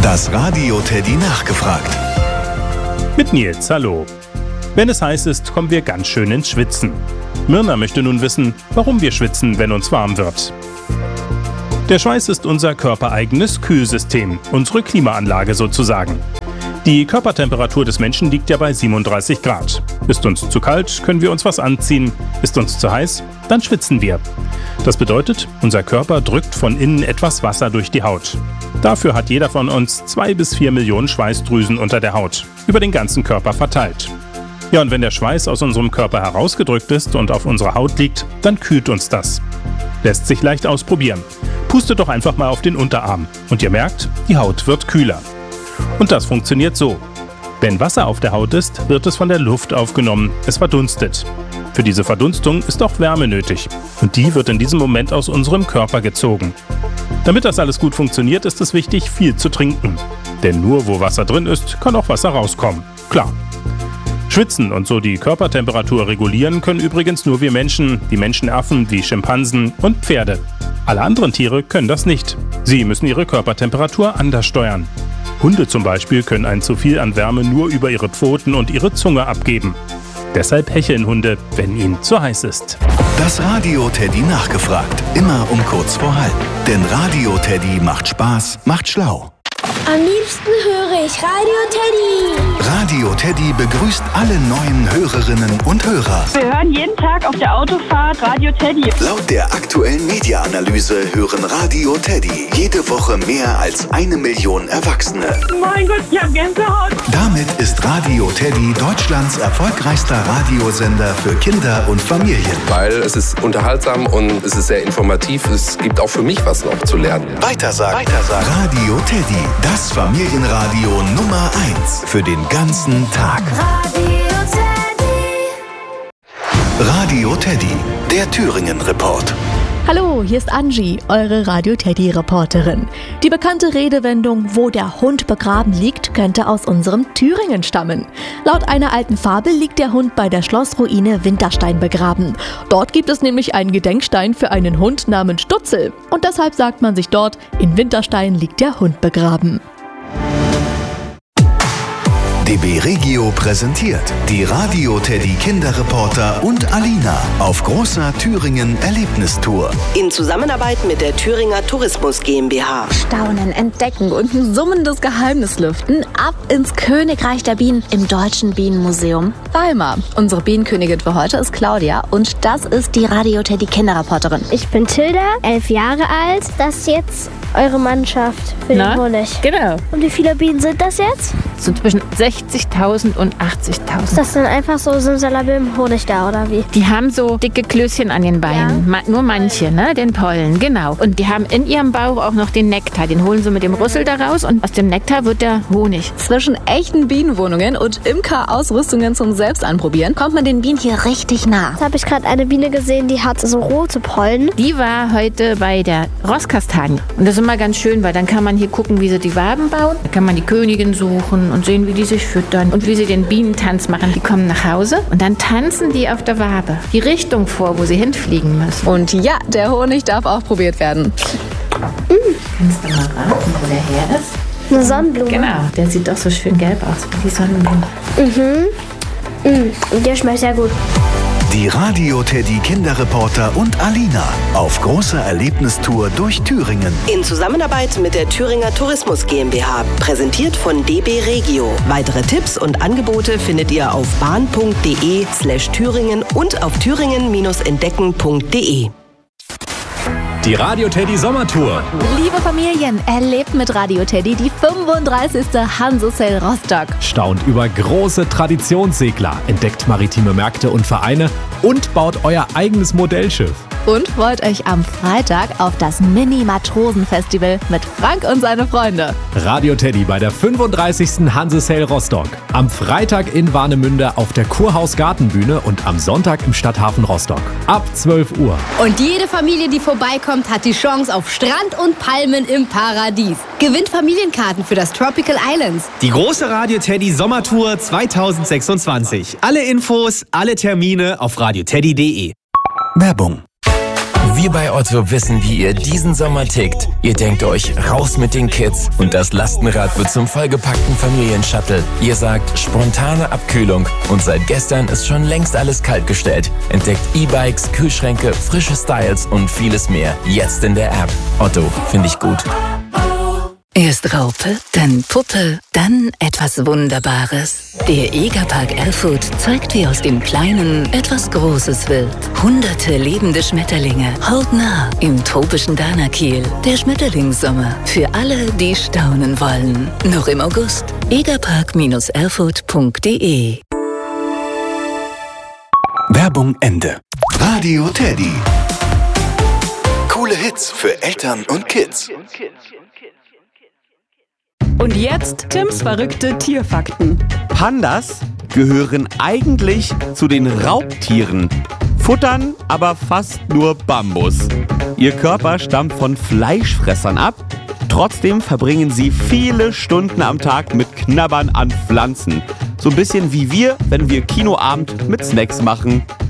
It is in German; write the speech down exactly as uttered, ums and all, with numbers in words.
Das Radio Teddy nachgefragt. Mit Nils, hallo. Wenn es heiß ist, kommen wir ganz schön ins Schwitzen. Mirna möchte nun wissen, warum wir schwitzen, wenn uns warm wird. Der Schweiß ist unser körpereigenes Kühlsystem, unsere Klimaanlage sozusagen. Die Körpertemperatur des Menschen liegt ja bei siebenunddreißig Grad. Ist uns zu kalt, können wir uns was anziehen. Ist uns zu heiß, dann schwitzen wir. Das bedeutet, unser Körper drückt von innen etwas Wasser durch die Haut. Dafür hat jeder von uns zwei bis vier Millionen Schweißdrüsen unter der Haut, über den ganzen Körper verteilt. Ja, und wenn der Schweiß aus unserem Körper herausgedrückt ist und auf unserer Haut liegt, dann kühlt uns das. Lässt sich leicht ausprobieren. Pustet doch einfach mal auf den Unterarm und ihr merkt, die Haut wird kühler. Und das funktioniert so. Wenn Wasser auf der Haut ist, wird es von der Luft aufgenommen, es verdunstet. Für diese Verdunstung ist auch Wärme nötig und die wird in diesem Moment aus unserem Körper gezogen. Damit das alles gut funktioniert, ist es wichtig, viel zu trinken. Denn nur wo Wasser drin ist, kann auch Wasser rauskommen. Klar. Schwitzen und so die Körpertemperatur regulieren können übrigens nur wir Menschen, die Menschenaffen wie Schimpansen und Pferde. Alle anderen Tiere können das nicht. Sie müssen ihre Körpertemperatur anders steuern. Hunde zum Beispiel können ein zu viel an Wärme nur über ihre Pfoten und ihre Zunge abgeben. Deshalb hecheln Hunde, wenn ihnen zu heiß ist. Das Radio Teddy nachgefragt. Immer um kurz vor halb. Denn Radio Teddy macht Spaß, macht schlau. Am liebsten höre ich Radio Teddy. Radio Teddy begrüßt alle neuen Hörerinnen und Hörer. Wir hören jeden Tag auf der Autofahrt Radio Teddy. Laut der aktuellen Media-Analyse hören Radio Teddy jede Woche mehr als eine Million Erwachsene. Mein Gott, ich hab Gänsehaut. Damit ist Radio Teddy Deutschlands erfolgreichster Radiosender für Kinder und Familien. Weil es ist unterhaltsam und es ist sehr informativ. Es gibt auch für mich was noch zu lernen. Weitersagen. Weitersagen. Radio Teddy, das Familienradio Nummer eins für den ganzen Tag. Radio Teddy. Radio Teddy, der Thüringen-Report. Hallo, hier ist Angie, eure Radio Teddy-Reporterin. Die bekannte Redewendung, wo der Hund begraben liegt, könnte aus unserem Thüringen stammen. Laut einer alten Fabel liegt der Hund bei der Schlossruine Winterstein begraben. Dort gibt es nämlich einen Gedenkstein für einen Hund namens Stutzel. Und deshalb sagt man sich dort, in Winterstein liegt der Hund begraben. D B Regio präsentiert die Radio Teddy Kinderreporter und Alina auf großer Thüringen Erlebnistour. In Zusammenarbeit mit der Thüringer Tourismus GmbH. Staunen, entdecken und ein summendes Geheimnis lüften. Ab ins Königreich der Bienen im Deutschen Bienenmuseum Weimar. Unsere Bienenkönigin für heute ist Claudia und das ist die Radio Teddy Kinderreporterin. Ich bin Tilda, elf Jahre alt. Das ist jetzt eure Mannschaft für Na, den Honig. Genau. Und wie viele Bienen sind das jetzt? Es sind zwischen sechzigtausend und achtzigtausend. Ist das dann einfach so Simsalabim Honig da, oder wie? Die haben so dicke Klößchen an den Beinen. Ja. Ma- nur manche, ne? Den Pollen, genau. Und die haben in ihrem Bauch auch noch den Nektar. Den holen sie mit dem Rüssel da raus und aus dem Nektar wird der Honig. Zwischen echten Bienenwohnungen und Imker-Ausrüstungen zum Selbstanprobieren kommt man den Bienen hier richtig nah. Da habe ich gerade eine Biene gesehen, die hat so rote Pollen. Die war heute bei der Rosskastanie. Und das ist immer ganz schön, weil dann kann man hier gucken, wie sie die Waben bauen. Da kann man die Königin suchen und sehen, wie die sich füttern und wie sie den Bienentanz machen. Die kommen nach Hause und dann tanzen die auf der Wabe die Richtung vor, wo sie hinfliegen müssen. Und ja, der Honig darf auch probiert werden. Kannst du mal raten, wo der her ist? Eine Sonnenblume. Genau, der sieht doch so schön gelb aus wie die Sonnenblume. Mhm. Mhm. Und der schmeckt sehr gut. Die Radio Teddy Kinderreporter und Alina auf großer Erlebnistour durch Thüringen. In Zusammenarbeit mit der Thüringer Tourismus GmbH. Präsentiert von D B Regio. Weitere Tipps und Angebote findet ihr auf bahn.de slash Thüringen und auf thüringen-entdecken punkt de. Die Radio Teddy Sommertour. Liebe Familien, erlebt mit Radio Teddy die fünfunddreißigste Hansesail Rostock. Staunt über große Traditionssegler, entdeckt maritime Märkte und Vereine und baut euer eigenes Modellschiff. Und freut euch am Freitag auf das Mini-Matrosen-Festival mit Frank und seine Freunde. Radio Teddy bei der fünfunddreißigsten Hansesail Rostock. Am Freitag in Warnemünde auf der Kurhaus Gartenbühne und am Sonntag im Stadthafen Rostock. Ab zwölf Uhr. Und jede Familie, die vorbeikommt, hat die Chance auf Strand und Palmen im Paradies. Gewinnt Familienkarten für das Tropical Islands. Die große Radio Teddy Sommertour zweitausendsechsundzwanzig. Alle Infos, alle Termine auf radio teddy punkt de. Werbung. Wir bei Otto wissen, wie ihr diesen Sommer tickt. Ihr denkt euch, raus mit den Kids und das Lastenrad wird zum vollgepackten Familienshuttle. Ihr sagt, spontane Abkühlung und seit gestern ist schon längst alles kaltgestellt. Entdeckt E-Bikes, Kühlschränke, frische Styles und vieles mehr. Jetzt in der App. Otto, finde ich gut. Erst Raupe, dann Puppe, dann etwas Wunderbares. Der Egerpark Erfurt zeigt, wie aus dem Kleinen etwas Großes wird. Hunderte lebende Schmetterlinge, hautnah im tropischen Danakiel. Der Schmetterlingssommer für alle, die staunen wollen. Noch im August. egerpark erfurt punkt de. Werbung Ende. Radio Teddy. Coole Hits für Eltern und Kids. Und jetzt Tims verrückte Tierfakten. Pandas gehören eigentlich zu den Raubtieren, futtern aber fast nur Bambus. Ihr Körper stammt von Fleischfressern ab, trotzdem verbringen sie viele Stunden am Tag mit Knabbern an Pflanzen. So ein bisschen wie wir, wenn wir Kinoabend mit Snacks machen.